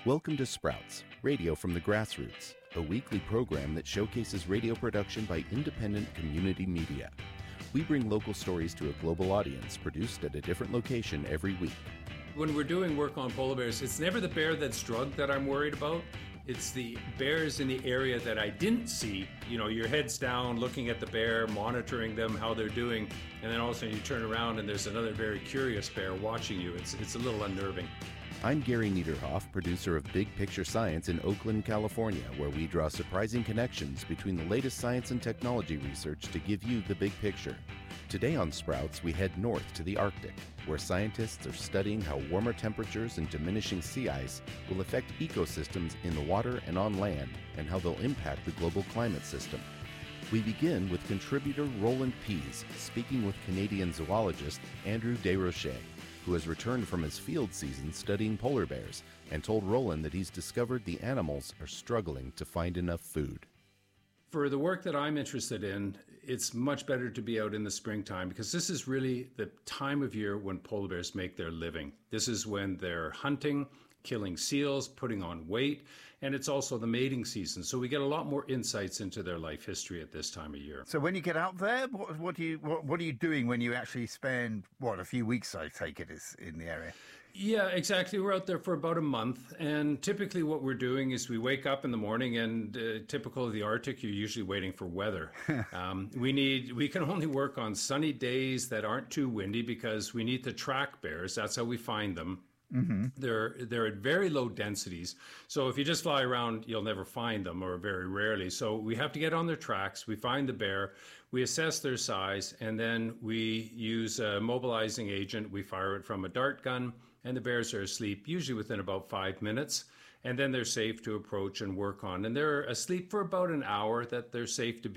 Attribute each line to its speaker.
Speaker 1: Welcome to Sprouts, radio from the grassroots, a weekly program that showcases radio production by independent community media. We bring local stories to a global audience, produced at a different location every week.
Speaker 2: When we're doing work on polar bears, it's never the bear that's drugged that I'm worried about. It's the bears in the area that I didn't see. You know, your head's down, looking at the bear, monitoring them, how they're doing, and then all of a sudden you turn around and there's another very curious bear watching you. It's a little unnerving.
Speaker 1: I'm Gary Niederhoff, producer of Big Picture Science in Oakland, California, where we draw surprising connections between the latest science and technology research to give you the big picture. Today on Sprouts, we head north to the Arctic, where scientists are studying how warmer temperatures and diminishing sea ice will affect ecosystems in the water and on land, and how they'll impact the global climate system. We begin with contributor Roland Pease speaking with Canadian zoologist Andrew Desrochers, who has returned from his field season studying polar bears, and told Roland that he's discovered the animals are struggling to find enough food.
Speaker 2: For the work that I'm interested in, it's much better to be out in the springtime because this is really the time of year when polar bears make their living. This is when they're hunting, killing seals, putting on weight, and it's also the mating season. So we get a lot more insights into their life history at this time of year.
Speaker 3: So when you get out there, what are you doing when you actually spend, a few weeks, I take it, is in the area?
Speaker 2: Yeah, exactly. We're out there for about a month. And typically what we're doing is we wake up in the morning and typical of the Arctic, you're usually waiting for weather. We can only work on sunny days that aren't too windy because we need to track bears. That's how we find them. Mm-hmm. They're at very low densities. So if you just fly around, you'll never find them, or very rarely. So we have to get on their tracks. We find the bear, we assess their size, and then we use a mobilizing agent. We fire it from a dart gun, and the bears are asleep, usually within about 5 minutes. And then they're safe to approach and work on. And they're asleep for about an hour that they're safe to be